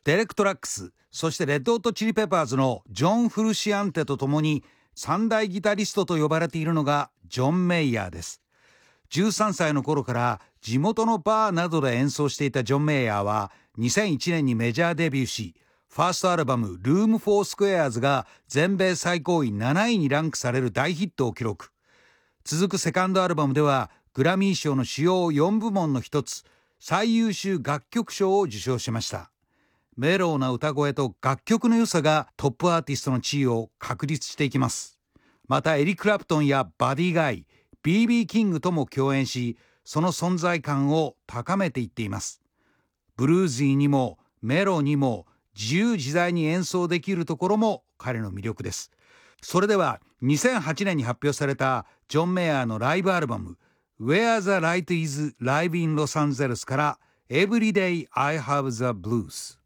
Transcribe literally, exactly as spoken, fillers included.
デレク・トラックス、そしてレッドホットチリペッパーズのジョン・フルシアンテと共に三大ギタリストと呼ばれているのがジョン・メイヤーです。じゅうさんさいの頃から地元のバーなどで演奏していたジョン・メイヤーはにせんいちねんにメジャーデビューし、ファーストアルバムルーム・フォー・スクエアーズが全米最高位なないにランクされる大ヒットを記録。続くセカンドアルバムではグラミー賞の主要よんぶもんの一つ、最優秀楽曲賞を受賞しました。メローな歌声と楽曲の良さがトップアーティストの地位を確立していきます。またエリック・クラプトンやバディ・ガイ、ビービー キングとも共演し、その存在感を高めていっています。ブルージーにもメロにも自由自在に演奏できるところも彼の魅力です。それではにせんはちねんに発表されたジョン・メイヤーのライブアルバム Where the Light is Live in Los Angeles から Every Day I Have the Blues。